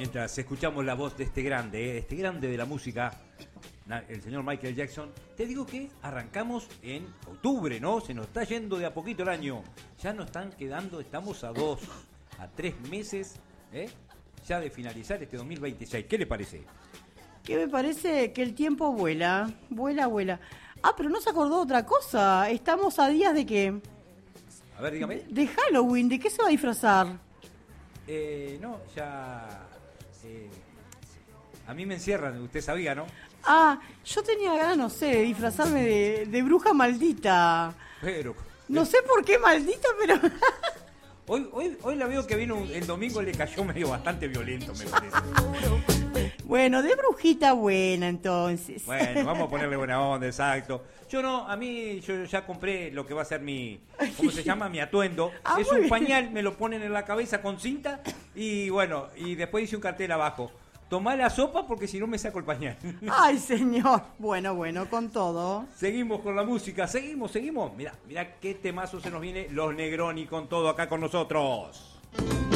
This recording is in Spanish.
Mientras escuchamos la voz de este grande de la música, el señor Michael Jackson, te digo que arrancamos en octubre, ¿no? Se nos está yendo de a poquito el año. Ya nos están quedando, estamos a 3 meses, ya de finalizar este 2026. ¿Qué le parece? Que me parece que el tiempo vuela. Ah, pero no se acordó otra cosa. Estamos a días de qué. A ver, dígame. De Halloween. ¿De qué se va a disfrazar? No, ya... a mí me encierran, usted sabía, ¿no? Ah, yo tenía ganas, no sé, de disfrazarme de bruja maldita. Pero... No sé por qué maldita, pero... Hoy la veo que vino el domingo, le cayó medio bastante violento, me parece. Bueno, de brujita buena, entonces. Bueno, vamos a ponerle buena onda, exacto. Yo ya compré lo que va a ser ¿cómo se llama? Mi atuendo. Ah, es un pañal, me lo ponen en la cabeza con cinta y bueno, y después hice un cartel abajo. Tomá la sopa porque si no me saco el pañal. Ay, señor. Bueno, con todo. Seguimos con la música, seguimos. Mirá qué temazo se nos viene, Los Negroni con todo acá con nosotros.